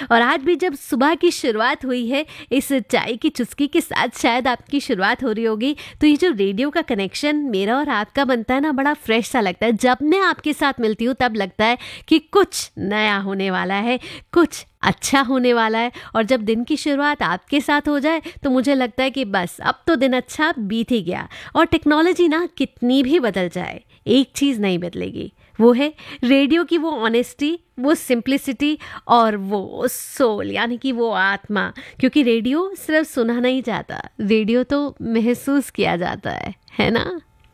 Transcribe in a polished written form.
और आज भी जब सुबह की शुरुआत हुई है इस चाय की चुस्की के साथ, शायद आपकी शुरुआत हो रही होगी, तो ये जो रेडियो का कनेक्शन मेरा और आपका बनता है ना, बड़ा फ्रेश सा लगता है। जब मैं आपके साथ मिलती हूँ तब लगता है कि कुछ नया होने वाला है, कुछ अच्छा होने वाला है। और जब दिन की शुरुआत आपके साथ हो जाए तो मुझे लगता है कि बस अब तो दिन अच्छा बीत ही गया। और टेक्नोलॉजी ना कितनी भी बदल जाए, एक चीज़ नहीं बदलेगी, वो है रेडियो की वो ऑनेस्टी, वो सिंप्लिसिटी और वो सोल, यानी कि वो आत्मा। क्योंकि रेडियो सिर्फ सुना नहीं जाता, रेडियो तो महसूस किया जाता है ना।